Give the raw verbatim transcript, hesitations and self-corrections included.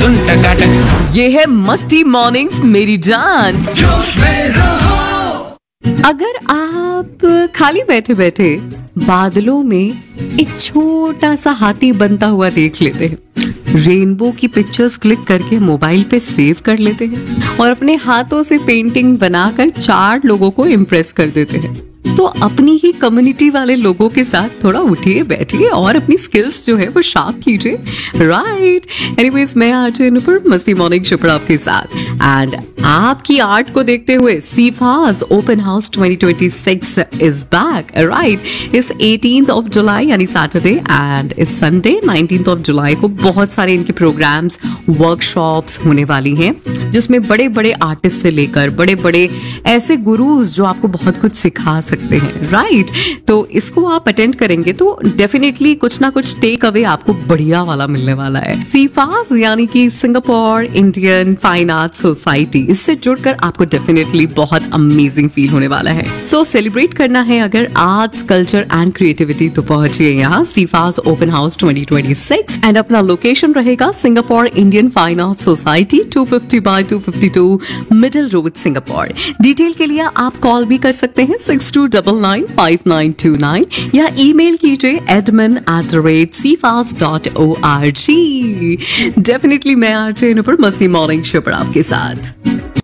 धुन टकाटक। ये है मस्ती मॉर्निंग्स मेरी जान। जोश में रहो। अगर आप खाली बैठे बैठे बादलों में एक छोटा सा हाथी बनता हुआ देख लेते हैं, रेनबो की पिक्चर्स क्लिक करके मोबाइल पे सेव कर लेते हैं और अपने हाथों से पेंटिंग बनाकर चार लोगों को इम्प्रेस कर देते हैं, तो अपनी ही कम्युनिटी वाले लोगों के साथ थोड़ा उठिए बैठिए और अपनी स्किल्स जो है वो शार्प कीजिए, राइट। एनीवेज, मैं आज नुपुर मस्ती मॉर्निंग शुक्र आपके साथ, एंड आपकी आर्ट को देखते हुए सीफाज open house twenty twenty six is back, right. इस एटीन्थ ऑफ जुलाई यानी सैटरडे एंड इस संडे नाइनटीन्थ ऑफ जुलाई को बहुत सारे इनके प्रोग्राम्स, वर्कशॉप्स होने वाली हैं, जिसमें बड़े बड़े आर्टिस्ट से लेकर बड़े बड़े ऐसे गुरुज जो आपको बहुत कुछ सिखा सकते हैं, राइट। तो इसको आप अटेंड करेंगे तो डेफिनेटली कुछ ना कुछ टेक अवे आपको बढ़िया वाला मिलने वाला है। सीफाज यानी कि Singapore Indian fine art society, इससे जुड़कर आपको डेफिनेटली बहुत अमेजिंग फील होने वाला है। सो so, सेलिब्रेट करना है अगर आर्ट्स, कल्चर एंड क्रिएटिविटी, तो पहुंचिए यहाँ सीफाज open house twenty twenty six and अपना लोकेशन रहेगा Singapore Indian fine art society to fifty by two fifty to middle road Singapore. Detail के लिए आप कॉल भी कर सकते हैं six to double nine five nine to nine या ईमेल कीजिए admin at the rate सीफाज dot O R G. Definitely मैं आरजे नुपुर मस्ती मॉर्निंग शो पर आपके साथ।